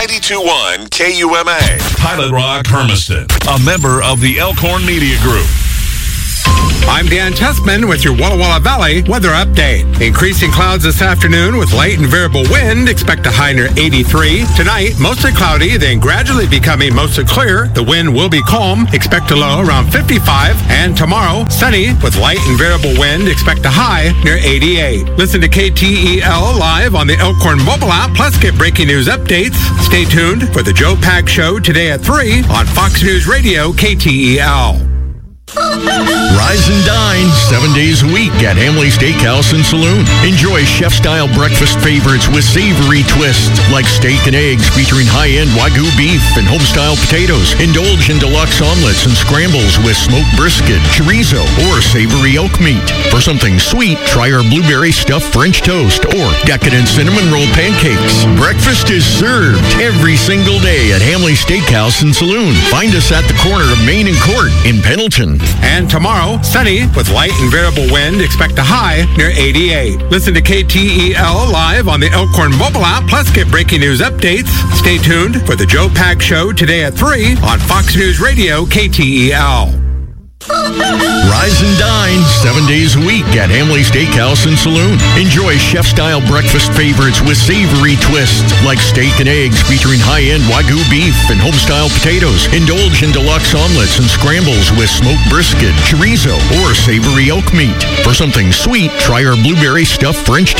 92.1 KUMA. Pilot Rock Hermiston, a member of the Elkhorn Media Group. I'm Dan Tessman with your Walla Walla Valley weather update. Increasing clouds this afternoon with light and variable wind. Expect a high near 83. Tonight, mostly cloudy, then gradually becoming mostly clear. The wind will be calm. Expect a low around 55. And tomorrow, sunny with light and variable wind. Expect a high near 88. Listen to KTEL live on the Elkhorn mobile app. Plus, get breaking news updates. Stay tuned for the Joe Pack Show today at 3 on Fox News Radio KTEL. Rise and dine 7 days a week at Hamley Steakhouse and Saloon. Enjoy chef-style breakfast favorites with savory twists like steak and eggs featuring high-end Wagyu beef and home-style potatoes. Indulge in deluxe omelets and scrambles with smoked brisket, chorizo, or savory elk meat. For something sweet, try our blueberry stuffed French toast or decadent cinnamon roll pancakes. Breakfast is served every single day at Hamley Steakhouse and Saloon. Find us at the corner of Main and Court in Pendleton. And tomorrow, sunny with light and variable wind. Expect a high near 88. Listen to KTEL live on the Elkhorn mobile app. Plus, get breaking news updates. Stay tuned for the Joe Pack Show today at 3 on Fox News Radio KTEL. Rise and dine 7 days a week at Hamley Steakhouse and Saloon. Enjoy chef-style breakfast favorites with savory twists like steak and eggs featuring high-end Wagyu beef and home-style potatoes. Indulge in deluxe omelets and scrambles with smoked brisket, chorizo, or savory elk meat. For something sweet, try our blueberry stuffed French